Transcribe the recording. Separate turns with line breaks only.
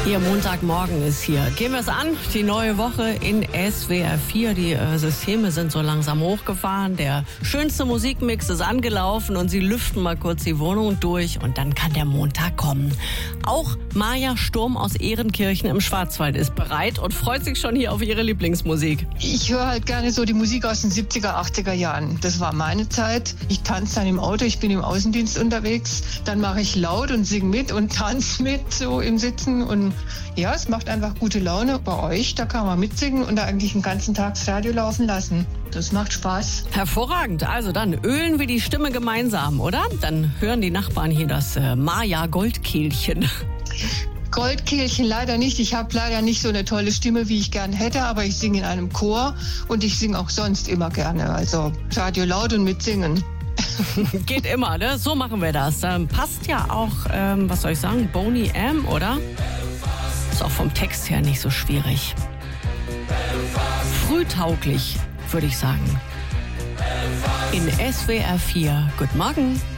Ihr Montagmorgen ist hier. Gehen wir es an, die neue Woche in SWR 4. Die Systeme sind so langsam hochgefahren. Der schönste Musikmix ist angelaufen und Sie lüften mal kurz die Wohnung durch und dann kann der Montag kommen. Auch Maja Sturm aus Ehrenkirchen im Schwarzwald ist bereit und freut sich schon hier auf ihre Lieblingsmusik.
Ich höre halt gerne so die Musik aus den 70er, 80er Jahren. Das war meine Zeit. Ich tanze dann im Auto, ich bin im Außendienst unterwegs. Dann mache ich laut und singe mit und tanze mit, so im Sitzen. Und ja, es macht einfach gute Laune. Bei euch, da kann man mitsingen und da eigentlich den ganzen Tag das Radio laufen lassen. Das macht Spaß.
Hervorragend. Also dann ölen wir die Stimme gemeinsam, oder? Dann hören die Nachbarn hier das Maja Goldkehlchen.
Goldkehlchen leider nicht. Ich habe leider nicht so eine tolle Stimme, wie ich gern hätte, aber ich singe in einem Chor und ich singe auch sonst immer gerne. Also Radio laut und mitsingen.
Geht immer, ne? So machen wir das. Passt ja auch, was soll ich sagen, Boney M, oder? Ist auch vom Text her nicht so schwierig. Frühtauglich, würde ich sagen. In SWR 4. Guten Morgen.